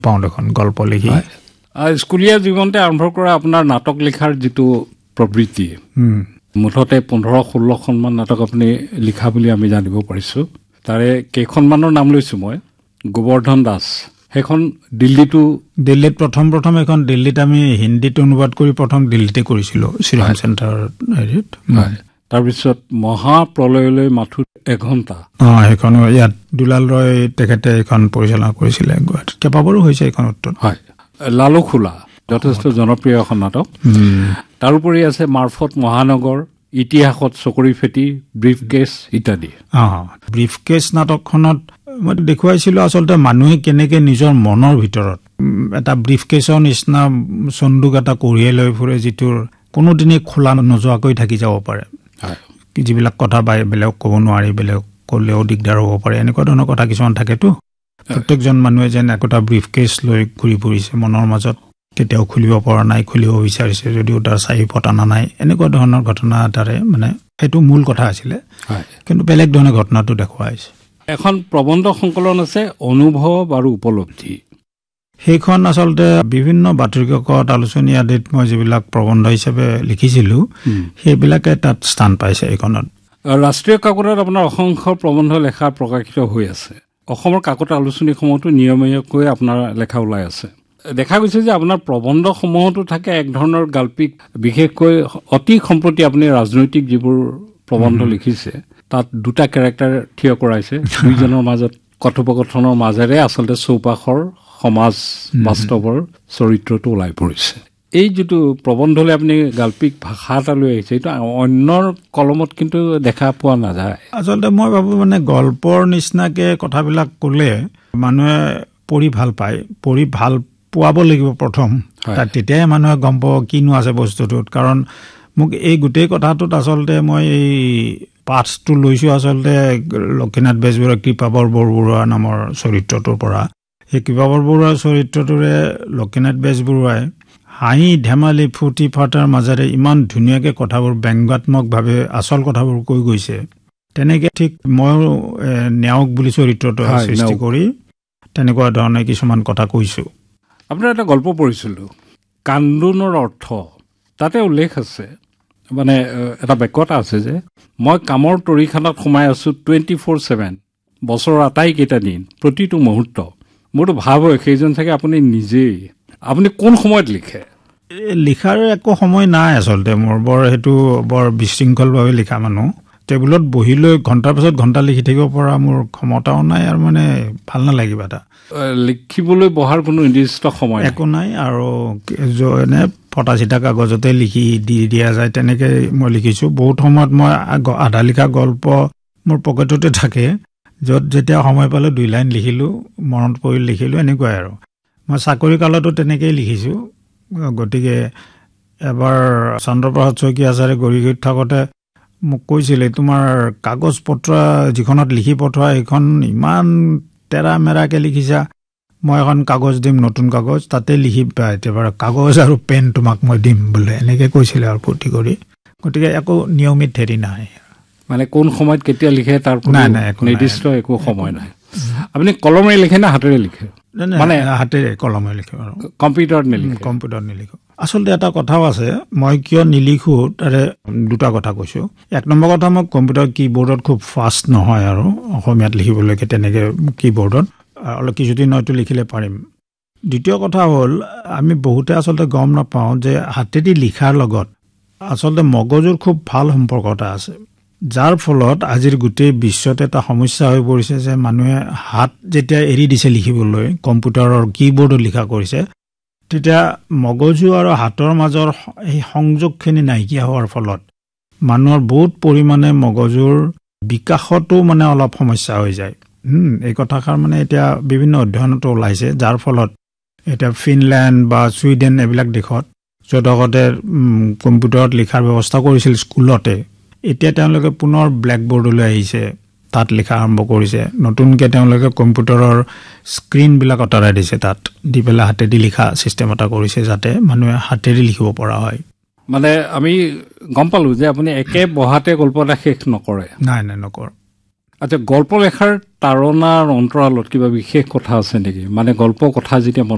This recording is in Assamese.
পাওঁ দেখোন গল্প লিখি। স্কুলীয়া জীৱনতে আৰম্ভ কৰা আপোনাৰ নাটক লিখাৰ যিটো প্ৰবৃত্তি, মুঠতে 15-16খনমান নাটক আপুনি লিখা বুলি আমি জানিব পাৰিছোঁ। তাৰে কেইখনমানৰ নাম লৈছোঁ মই। গোবৰ্ধন দাস, সেইখন দিল্লীত প্ৰথম এখন দিল্লীত আমি হিন্দীত অনুবাদ কৰি প্ৰথম দিল্লীতে কৰিছিলোঁ শ্ৰীৰাম চেণ্টাৰ হেৰিত। তাৰপিছত মহাপ্ৰলয়লৈ মাথো এঘণ্টা, সেইখন ইয়াত দুলাল ৰয় তেখেতে এইখন পৰিচালনা কৰিছিলে গুৱাহাটীত, কেইবাবাৰো হৈছে এইখন উত্তৰ। হয়, লালু খোলা যথেষ্ট জনপ্ৰিয় এখন নাটক। তাৰোপৰি আছে মাৰ্ফত মহানগৰ, ইতিহাসত চকৰি ফেটি, ব্ৰিফ কেছ ইত্যাদি। ব্ৰিফ কেছ নাটকখনত মই দেখুৱাইছিলোঁ আচলতে মানুহে কেনেকে নিজৰ মনৰ ভিতৰত এটা ব্ৰিফ কেছৰ নিচিনা চন্দুক এটা কঢ়িয়াই লৈ ফুৰে, যিটোৰ কোনোদিনেই খোলা নোযোৱাকৈ থাকি যাব পাৰে, যিবিলাক কথা বেলেগ ক'ব নোৱাৰি, বেলেগ ক'লেও দিগদাৰ হ'ব পাৰে, এনেকুৱা ধৰণৰ কথা কিছুমান থাকেতো। প্ৰত্যেকজন মানুহে যেন একোটা ব্ৰিফ কেছ লৈ ঘূৰি ফুৰিছে মনৰ মাজত, কেতিয়াও খুলিব পৰা নাই, খুলিব বিচাৰিছে যদিও তাৰ চাহি পতানা নাই, এনেকুৱা ধৰণৰ ঘটনা এটাৰে মানে সেইটো মূল কথা আছিলে, কিন্তু বেলেগ ধৰণৰ ঘটনাটো দেখুৱাইছে। এখন প্ৰবন্ধ সংকলন আছে অনুভৱ আৰু উপলব্ধি। সেইখন আচলতে বিভিন্ন বাতৰি কাকত, আলোচনী আদিত মই যিবিলাক প্ৰবন্ধ হিচাপে লিখিছিলোঁ সেইবিলাকে তাত স্থান পাইছে এইখনত। ৰাষ্ট্ৰীয় কাকতত আপোনাৰ অসংখ্য প্ৰবন্ধ লেখা প্ৰকাশিত হৈ আছে। অসমৰ কাকত আলোচনীসমূহতো নিয়মীয়াকৈ আপোনাৰ লেখা ওলাই আছে। দেখা গৈছে যে আপোনাৰ প্ৰবন্ধসমূহতো থাকে এক ধৰণৰ গাল্পিক, বিশেষকৈ অতি সম্প্ৰতি আপুনি ৰাজনৈতিক যিবোৰ প্ৰবন্ধ লিখিছে তাত দুটা কেৰেক্টাৰ থিয় কৰাইছে, দুইজনৰ মাজত কথোপকথনৰ মাজেৰে আচলতে চৌপাশৰ সমাজ বাস্তৱৰ চৰিত্ৰটো ওলাই পৰিছে। এই যিটো প্ৰবন্ধলৈ আপুনি গাল্পিক ভাষা এটা লৈ আহিছে, এইটো অন্যৰ কলমত কিন্তু দেখা পোৱা নাযায়। আচলতে মই ভাবোঁ মানে গল্পৰ নিচিনাকে কথাবিলাক ক'লে মানুহে পঢ়ি ভাল পায়, পঢ়ি ভাল পোৱাব লাগিব প্ৰথম, তেতিয়াই মানুহে গম পাব কিনো আছে বস্তুটোত। কাৰণ মোক এই গোটেই কথাটোত আচলতে মই এই পাঠটো লৈছোঁ আচলতে লক্ষীনাথ বেজবৰুৱা কৃপাবৰ বৰবৰুৱা নামৰ চৰিত্ৰটোৰ পৰা। সেই কৃপাবৰ বৰুৱাৰ চৰিত্ৰটোৰে লক্ষীনাথ বেজবৰুৱাই হাঁহি ধেমালি ফূৰ্তি ফাৰ্তাৰ মাজেৰে ইমান ধুনীয়াকৈ কথাবোৰ ব্যংগাত্মকভাৱে আচল কথাবোৰ কৈ গৈছে। তেনেকৈ ঠিক ময়ো ন্যায়ক বুলি চৰিত্ৰটো সৃষ্টি কৰি তেনেকুৱা ধৰণে কিছুমান কথা কৈছোঁ। আপোনাৰ এটা গল্প পঢ়িছিলোঁ, কান্দোনৰ অৰ্থ। তাতে উল্লেখ আছে, মানে এটা বাক্যতা আছে যে মই কামৰ তৰিখানাত সোমাই আছোঁ 24/7, বছৰৰ আটাইকেইটা দিন, প্ৰতিটো মুহূৰ্ত। মোৰতো ভাৱ হয় সেইজন চাগে আপুনি নিজেই। আপুনি কোন সময়ত লিখে? লিখাৰ একো সময় নাই আচলতে মোৰ, সেইটো বৰ বিশৃংখলভাৱে লিখা মানুহ। টেবুলত বহি লৈ ঘণ্টাৰ পাছত ঘণ্টা লিখি থাকিব পৰা মোৰ ক্ষমতাও নাই, আৰু মানে ভাল নালাগিব এটা। লিখিবলৈ বহাৰ কোনো নিৰ্দিষ্ট সময় একো নাই, আৰু এনে ফটা চিটা কাগজতে লিখি দি দিয়া যায়, তেনেকৈ মই লিখিছোঁ। বহুত সময়ত মই আধা লিখা গল্প মোৰ পকেটতে থাকে, য'ত যেতিয়া সময় পালোঁ 2 লাইন লিখিলোঁ, মনত পৰি লিখিলোঁ, এনেকুৱাই আৰু। মই চাকৰি কালতো তেনেকেই লিখিছোঁ। গতিকে এবাৰ চন্দ্ৰপ্ৰসাদ শইকীয়া আচাৰ্যে গৰিগুৰিত থাকোঁতে মোক কৈছিলে, তোমাৰ কাগজ পত্ৰ যিখনত লিখি পঠোৱা সেইখন ইমান তেৰা মেৰাকৈ লিখিছা, মই এখন কাগজ দিম, নতুন কাগজ, তাতে লিখি একেবাৰে কাগজ আৰু পেন তোমাক মই দিম বোলে, এনেকৈ কৈছিলে আৰু ফূৰ্তি কৰি। গতিকে একো নিয়মিত হেৰি নাই, মানে কোন সময়ত কেতিয়া লিখে তাৰ নাই নিৰ্দিষ্ট একো সময় নাই। আপুনি কলমেৰে লিখে নে হাতেৰে লিখে? মানে হাতেৰে কলমেৰে লিখে, আৰু কম্পিউটাৰত নিলিখে? কম্পিউটাৰত নিলিখোঁ। আচলতে এটা কথাও আছে, মই কিয় নিলিখোঁ তাৰে দুটা কথা কৈছোঁ। 1 নম্বৰ কথা, মই কম্পিউটাৰ কীবৰ্ডত খুব ফাষ্ট নহয়, আৰু অসমীয়াত লিখিবলৈকে তেনেকৈ কীবৰ্ডত অলপ কিছুদিন হয়তো লিখিলে পাৰিম। দ্বিতীয় কথা হ'ল, আমি বহুতে আচলতে গম নাপাওঁ যে হাতেদি লিখাৰ লগত আচলতে মগজুৰ খুব ভাল সম্পৰ্ক এটা আছে, যাৰ ফলত আজিৰ গোটেই বিশ্বত এটা সমস্যা হৈ পৰিছে যে মানুহে হাত যেতিয়া এৰি দিছে লিখিবলৈ, কম্পিউটাৰৰ কীবৰ্ডত লিখা কৰিছে, তেতিয়া মগজু আৰু হাতৰ মাজৰ এই সংযোগখিনি নাইকিয়া হোৱাৰ ফলত মানুহৰ বহুত পৰিমাণে মগজুৰ বিকাশতো মানে অলপ সমস্যা হৈ যায়। এই কথাষাৰ মানে এতিয়া বিভিন্ন অধ্যয়নতো ওলাইছে, যাৰ ফলত এতিয়া ফিনলেণ্ড বা ছুইডেন এইবিলাক দেশত য'ত আগতে কম্পিউটাৰত লিখাৰ ব্যৱস্থা কৰিছিল স্কুলতে, এতিয়া তেওঁলোকে পুনৰ ব্লেকবৰ্ডলৈ আহিছে, তাত লিখা আৰম্ভ কৰিছে। নতুনকৈ তেওঁলোকে কম্পিউটাৰৰ স্ক্ৰীণবিলাক আঁতৰাই দিছে, তাত দি পেলাই হাতেদি লিখা ছিষ্টেম এটা কৰিছে, যাতে মানুহে হাতেদি লিখিব পৰা হয়। মানে আমি গম পালোঁ যে আপুনি একে বহাতে গল্প এটা শেষ নকৰে? নাই নকৰোঁ। আচ্ছা, গল্প লেখাৰ তাৰণাৰ অন্তৰালত কিবা বিশেষ কথা আছে নেকি? মানে গল্প কথা যেতিয়া